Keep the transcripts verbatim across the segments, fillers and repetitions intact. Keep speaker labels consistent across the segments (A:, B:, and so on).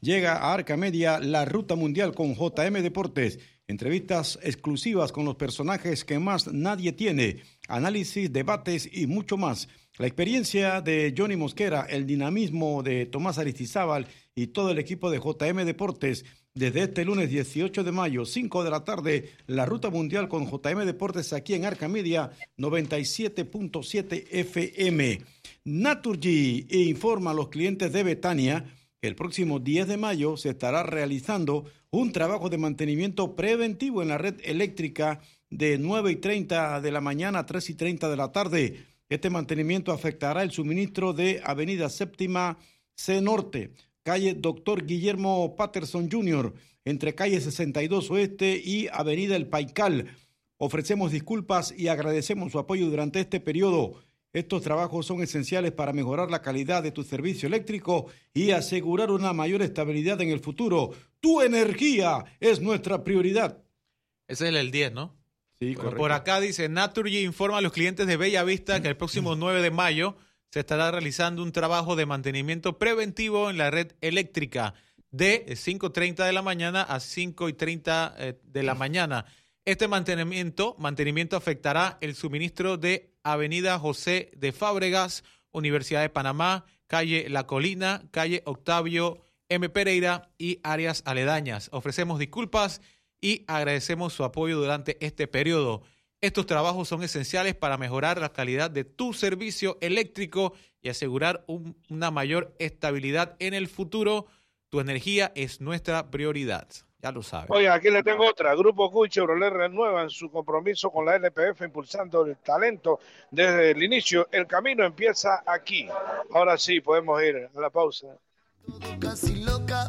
A: llega a Arca Media la Ruta Mundial con J M Deportes. Entrevistas exclusivas con los personajes que más nadie tiene, análisis, debates y mucho más. La experiencia de Johnny Mosquera, el dinamismo de Tomás Aristizábal y todo el equipo de J M Deportes. Desde este lunes dieciocho de mayo, cinco de la tarde, la Ruta Mundial con J M Deportes aquí en Arca Media noventa y siete punto siete F M. Naturgy informa a los clientes de Betania que el próximo diez de mayo se estará realizando un trabajo de mantenimiento preventivo en la red eléctrica de nueve y treinta de la mañana a tres y treinta de la tarde. Este mantenimiento afectará el suministro de Avenida Séptima C Norte, calle Doctor Guillermo Patterson junior, entre calle sesenta y dos Oeste y Avenida El Paical. Ofrecemos disculpas y agradecemos su apoyo durante este periodo. Estos trabajos son esenciales para mejorar la calidad de tu servicio eléctrico y asegurar una mayor estabilidad en el futuro. Tu energía es nuestra prioridad.
B: Ese es el diez, ¿no?
A: Sí,
B: bueno,
A: correcto.
B: por acá dice, Naturgy informa a los clientes de Bella Vista que el próximo nueve de mayo se estará realizando un trabajo de mantenimiento preventivo en la red eléctrica de cinco y treinta de la mañana a cinco y treinta de la mañana. Este mantenimiento, mantenimiento afectará el suministro de Avenida José de Fábregas, Universidad de Panamá, calle La Colina, calle Octavio M. Pereira y áreas aledañas. Ofrecemos disculpas y agradecemos su apoyo durante este periodo. Estos trabajos son esenciales para mejorar la calidad de tu servicio eléctrico y asegurar un, una mayor estabilidad en el futuro. Tu energía es nuestra prioridad. Ya lo sabes.
C: Oye, aquí le tengo otra. Grupo Q Chevrolet renuevan su compromiso con la L P F, impulsando el talento desde el inicio. El camino empieza aquí. Ahora sí, podemos ir a la pausa.
D: Casi loca.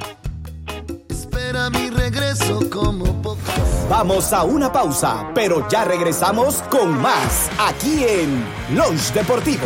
D: Espera mi regreso como pocas.
E: Vamos a una pausa, pero ya regresamos con más aquí en Lunch Deportivo.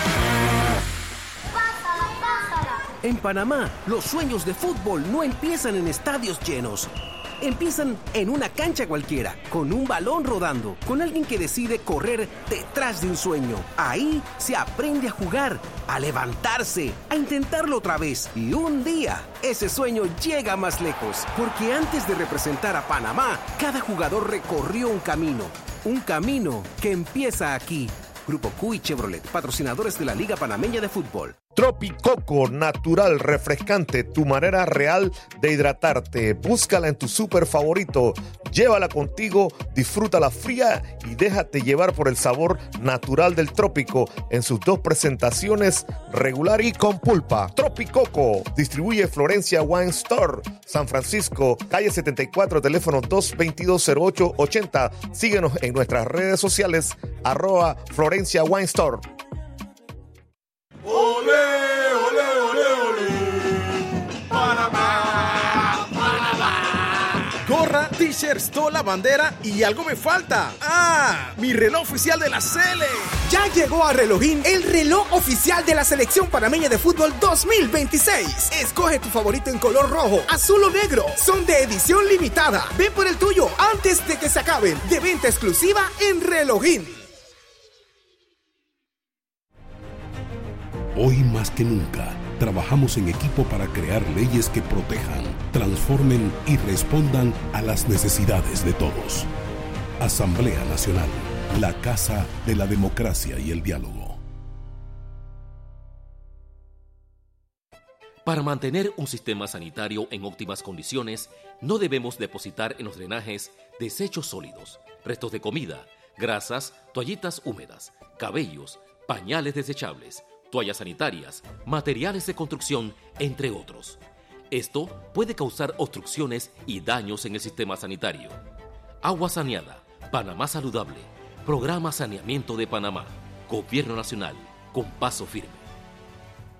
F: En Panamá, los sueños de fútbol no empiezan en estadios llenos. Empiezan en una cancha cualquiera, con un balón rodando, con alguien que decide correr detrás de un sueño. Ahí se aprende a jugar, a levantarse, a intentarlo otra vez. Y un día, ese sueño llega más lejos. Porque antes de representar a Panamá, cada jugador recorrió un camino. Un camino que empieza aquí. Grupo Q y Chevrolet, patrocinadores de la Liga Panameña de Fútbol.
G: Tropicoco, natural, refrescante, tu manera real de hidratarte. Búscala en tu súper favorito. Llévala contigo, disfrútala fría y déjate llevar por el sabor natural del trópico en sus dos presentaciones, regular y con pulpa. Tropicoco, distribuye Florencia Wine Store, San Francisco, calle setenta y cuatro, teléfono dos veintidós cero ocho ochenta. Síguenos en nuestras redes sociales, arroba Florencia Wine Store.
H: ¡Olé, olé, olé, olé! ¡Panamá! ¡Panamá!
I: Gorra, t-shirts, tola, bandera y algo me falta. ¡Ah! Mi reloj oficial de la Sele.
J: Ya llegó a Relojín el reloj oficial de la Selección Panameña de Fútbol dos mil veintiséis. Escoge tu favorito en color rojo, azul o negro. Son de edición limitada. Ven por el tuyo antes de que se acaben. De venta exclusiva en Relojín.
K: Hoy más que nunca, trabajamos en equipo para crear leyes que protejan, transformen y respondan a las necesidades de todos. Asamblea Nacional, la casa de la democracia y el diálogo.
L: Para mantener un sistema sanitario en óptimas condiciones, no debemos depositar en los drenajes desechos sólidos, restos de comida, grasas, toallitas húmedas, cabellos, pañales desechables, toallas sanitarias, materiales de construcción, entre otros. Esto puede causar obstrucciones y daños en el sistema sanitario. Agua saneada, Panamá saludable, Programa Saneamiento de Panamá, Gobierno Nacional, con paso firme.